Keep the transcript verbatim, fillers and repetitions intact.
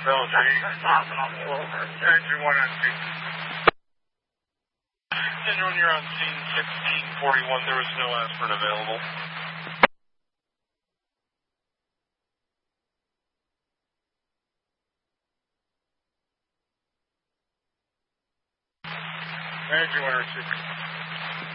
Engine one on scene. Engine one, you're on scene sixteen forty-one. There was no aspirin available. Engine one received.